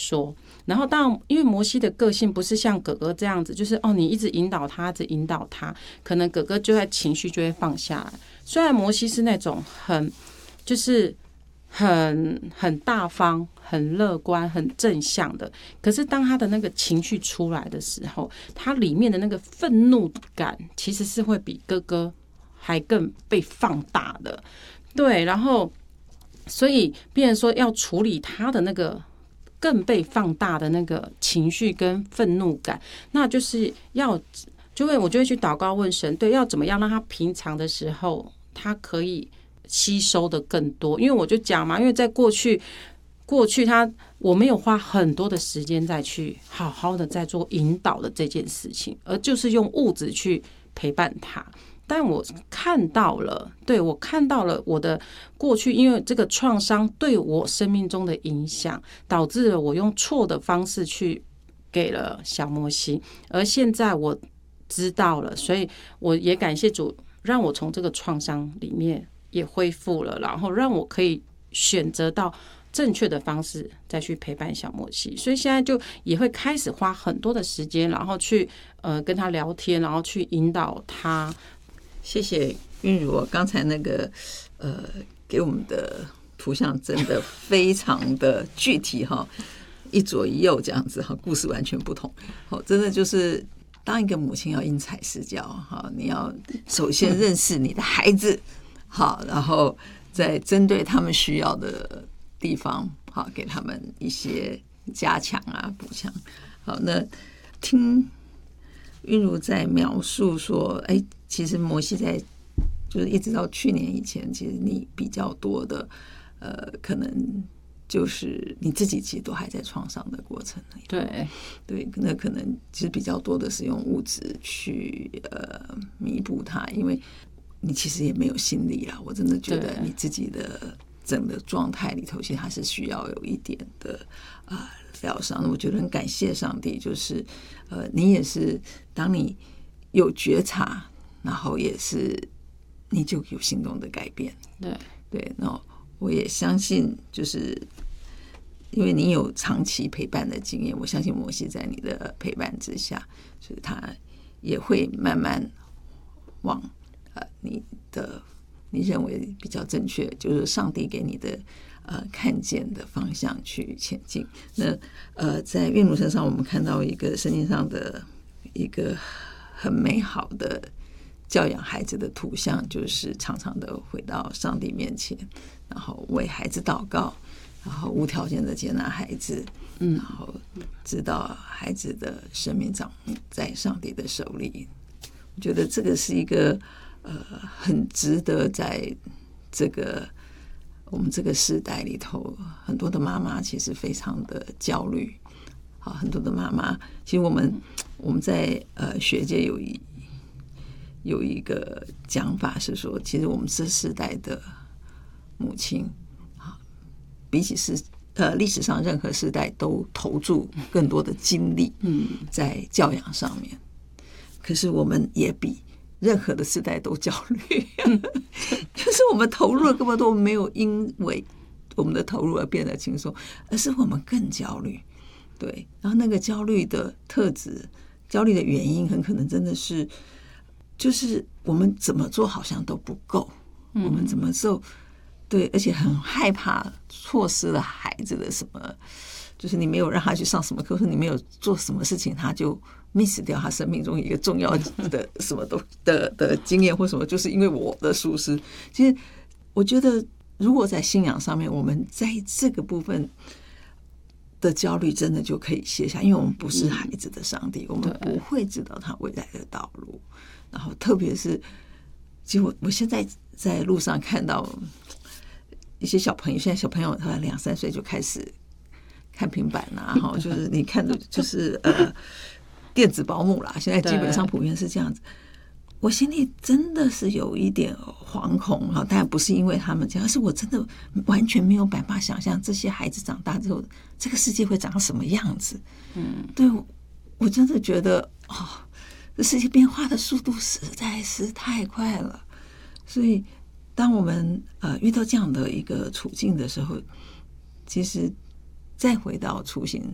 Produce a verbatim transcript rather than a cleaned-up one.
说。然后当然因为摩西的个性不是像哥哥这样子，就是哦你一直引导他，一直引导他，可能哥哥就在情绪就会放下来。虽然摩西是那种很就是很很大方、很乐观、很正向的，可是当他的那个情绪出来的时候，他里面的那个愤怒感其实是会比哥哥还更被放大的。对，然后所以变成说要处理他的那个更被放大的那个情绪跟愤怒感，那就是要就会我就会去祷告问神，对，要怎么样让他平常的时候他可以吸收的更多。因为我就讲嘛，因为在过去过去他我没有花很多的时间再去好好的在做引导的这件事情，而就是用物质去陪伴他。但我看到了，对，我看到了我的过去，因为这个创伤对我生命中的影响，导致了我用错的方式去给了小摩西，而现在我知道了，所以我也感谢主，让我从这个创伤里面也恢复了，然后让我可以选择到正确的方式再去陪伴小摩西。所以现在就也会开始花很多的时间，然后去呃跟他聊天，然后去引导他。 谢谢韵如，刚才那个呃给我们的图像真的非常的具体哈，一左一右这样子哈，故事完全不同。好，真的就是当一个母亲要因材施教哈，你要首先认识你的孩子，好，然后再针对他们需要的地方，好，给他们一些加强啊、补强。好，那听韵如在描述说，哎，其实摩西在就是一直到去年以前，其实你比较多的，呃，可能就是你自己其实都还在创伤的过程里。 对对，那可能其实比较多的是用物质去呃弥补它，因为你其实也没有心力啦。我真的觉得你自己的整个状态里头，其实还是需要有一点的啊。呃疗伤，我觉得很感谢上帝，就是呃，你也是当你有觉察，然后也是你就有行动的改变。 对对，那我也相信，就是因为你有长期陪伴的经验，我相信摩西在你的陪伴之下，所以他也会慢慢往呃你的你认为比较正确，就是上帝给你的。呃，看见的方向去前进。那呃，在韵如身上，我们看到一个圣经上的一个很美好的教养孩子的图像，就是常常的回到上帝面前，然后为孩子祷告，然后无条件的接纳孩子，嗯，然后知道孩子的生命掌握在上帝的手里。我觉得这个是一个呃，很值得在这个。我们这个时代里头，很多的妈妈其实非常的焦虑。好，很多的妈妈，其实我们我们在呃学界有一有一个讲法是说，其实我们这世代的母亲，啊，比起是呃历史上任何时代都投注更多的精力在教养上面，可是我们也比。任何的时代都焦虑，就是我们投入了这么多，没有因为我们的投入而变得轻松，而是我们更焦虑。对，然后那个焦虑的特质、焦虑的原因，很可能真的是，就是我们怎么做好像都不够，我们怎么做，对，而且很害怕错失了孩子的什么，就是你没有让他去上什么课，或者你没有做什么事情，他就。miss 掉他生命中一个重要的什么都的的经验或什么，就是因为我的疏失。其实我觉得，如果在信仰上面，我们在这个部分的焦虑真的就可以卸下，因为我们不是孩子的上帝，我们不会知道他未来的道路。然后，特别是，其实我我现在在路上看到一些小朋友，现在小朋友他两三岁就开始看平板啊，哈，就是你看的，就是呃。电子保姆啦，现在基本上普遍是这样子。我心里真的是有一点惶恐哈，当然不是因为他们这样，而是我真的完全没有办法想象这些孩子长大之后，这个世界会长什么样子。嗯，对，我真的觉得哦，这世界变化的速度实在是太快了。所以，当我们呃遇到这样的一个处境的时候，其实再回到初心。